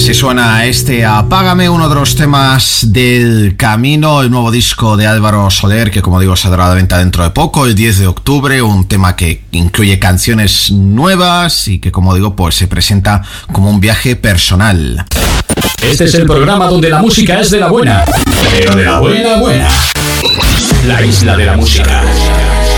Así suena este Apágame, uno de los temas del camino, el nuevo disco de Álvaro Soler, que como digo saldrá a la venta dentro de poco, el 10 de octubre, un tema que incluye canciones nuevas y que como digo pues se presenta como un viaje personal. Este es el programa donde la música es de la buena, pero de la buena buena. La Isla de la Música.